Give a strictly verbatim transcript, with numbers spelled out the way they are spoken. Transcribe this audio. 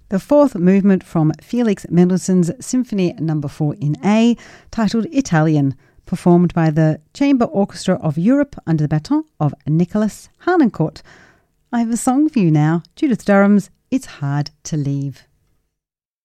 the fourth movement from Felix Mendelssohn's Symphony Number four in A, titled Italian, performed by the Chamber Orchestra of Europe under the baton of Nicholas Harnoncourt. I have a song for you now, Judith Durham's It's Hard to Leave.